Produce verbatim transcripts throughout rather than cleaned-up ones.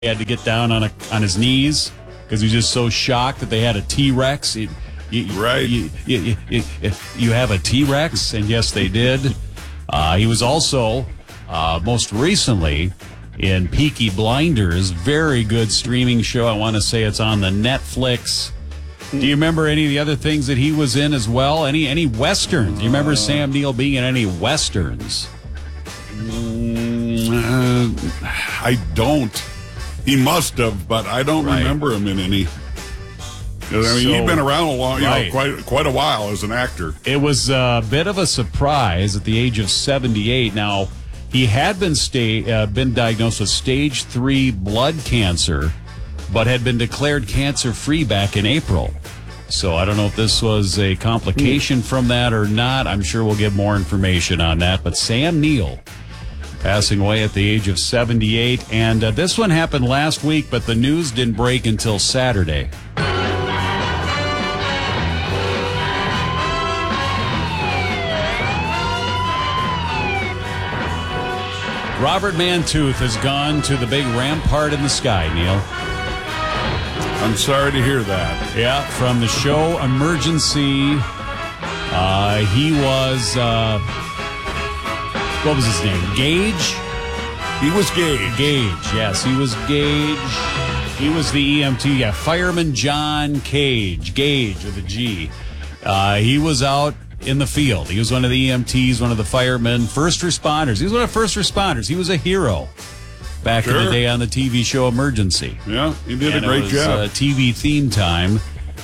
He had to get down on a on his knees because he was just so shocked that they had a T-Rex. You, you, right. You, you, you, you have a T-Rex? And yes, they did. Uh, he was also, uh, most recently, in Peaky Blinders. Very good streaming show. I want to say it's on the Netflix. Do you remember any of the other things that he was in as well? Any any Westerns? Do you remember uh, Sam Neill being in any Westerns? Mm, uh, I don't. He must have, but I don't right. remember him in any. I mean, so, he's been around a long, you right. know, quite quite a while as an actor. It was a bit of a surprise at the age of seventy-eight. Now, he had been sta- uh, been diagnosed with stage three blood cancer, but had been declared cancer-free back in April. So I don't know if this was a complication mm. from that or not. I'm sure we'll get more information on that. But Sam Neill passing away at the age of seventy-eight. And uh, this one happened last week, but the news didn't break until Saturday. Robert Manteuff has gone to the big rampart in the sky, Neil. I'm sorry to hear that. Yeah, from the show Emergency. Uh, he was... Uh, What was his name? Gage? He was Gage. Gage, yes. He was Gage. He was the E M T. Yeah, Fireman John Cage. Gage with a G. Uh, he was out in the field. He was one of the E M Ts, one of the firemen, first responders. He was one of the first responders. He was a hero back sure. in the day on the T V show Emergency. Yeah, he did and a great it was, job. Uh, T V theme time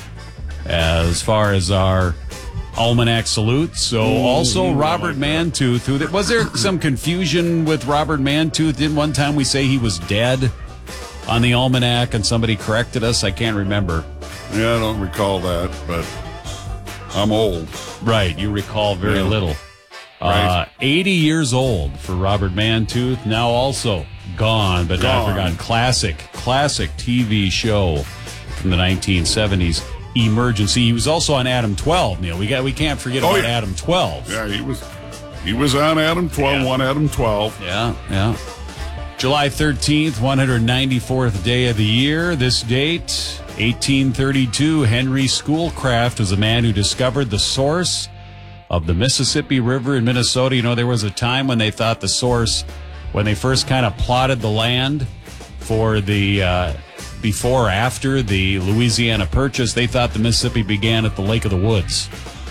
as far as our Almanac salute. So also Robert Manteuff. Who was there some confusion with Robert Manteuff? Didn't one time we say he was dead on the Almanac and somebody corrected us? I can't remember. Yeah, I don't recall that, but I'm old. Right, you recall very yeah. little. Right. Uh, eighty years old for Robert Manteuff. Now also gone, but gone. not forgotten. Classic, classic T V show from the nineteen seventies. Emergency. He was also on Adam twelve, Neil. We got we can't forget oh, about yeah. Adam twelve. Yeah, he was he was on Adam twelve, yeah. one Adam twelve. Yeah, yeah. July thirteenth, one hundred ninety-fourth day of the year. This date, eighteen thirty-two, Henry Schoolcraft was a man who discovered the source of the Mississippi River in Minnesota. You know, there was a time when they thought the source, when they first kind of plotted the land for the uh before or after the Louisiana Purchase, they thought the Mississippi began at the Lake of the Woods.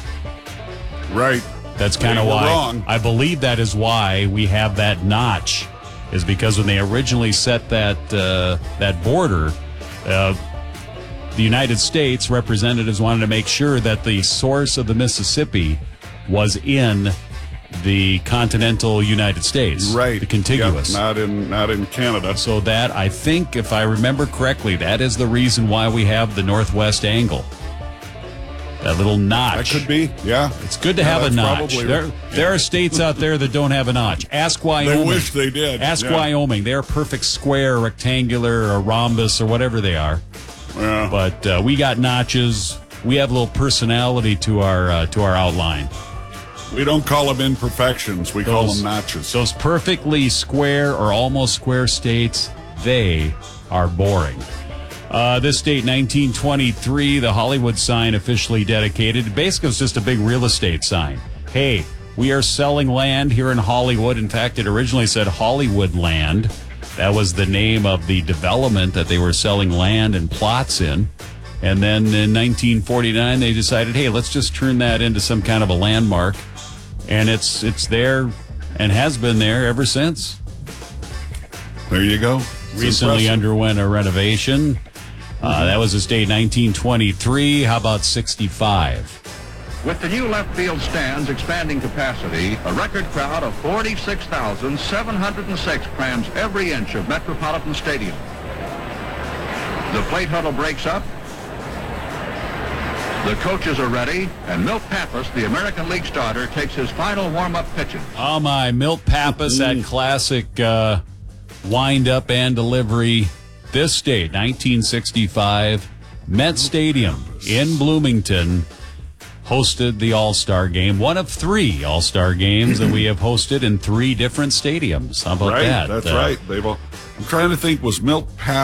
Right. That's kind of why. Wrong. I believe that is why we have that notch, is because when they originally set that uh, that border, uh, the United States representatives wanted to make sure that the source of the Mississippi was in the continental United States, right? The contiguous, yep, not in not in Canada. So that, I think, if I remember correctly, that is the reason why we have the northwest angle. That little notch. That could be, yeah. It's good to yeah, have a notch. Probably, there, yeah. there are states out there that don't have a notch. Ask Wyoming. They wish they did. Ask yeah. Wyoming. They're perfect square, rectangular, or rhombus, or whatever they are. Yeah. But uh, we got notches. We have a little personality to our uh, to our outline. We don't call them imperfections. We those, call them notches. Those perfectly square or almost square states, they are boring. Uh, this date, nineteen twenty-three, the Hollywood sign officially dedicated. Basically, it's just a big real estate sign. Hey, we are selling land here in Hollywood. In fact, it originally said Hollywood Land. That was the name of the development that they were selling land and plots in. And then in nineteen forty-nine, they decided, hey, let's just turn that into some kind of a landmark. And it's it's there and has been there ever since. There you go. It's Recently impressive. Underwent a renovation. Mm-hmm. Uh, that was this day, nineteen twenty-three. How about sixty-five? With the new left field stands expanding capacity, a record crowd of forty-six thousand seven hundred six crams every inch of Metropolitan Stadium. The plate huddle breaks up. The coaches are ready, and Milt Pappas, the American League starter, takes his final warm-up pitches. Oh, my. Milt Pappas, that classic uh, wind-up and delivery. This date, nineteen sixty-five, Met Stadium in Bloomington. hosted the All-Star Game. One of three All-Star Games that we have hosted in three different stadiums. How about right, that? That's uh, right. They've all, I'm trying to think, was Milt Papp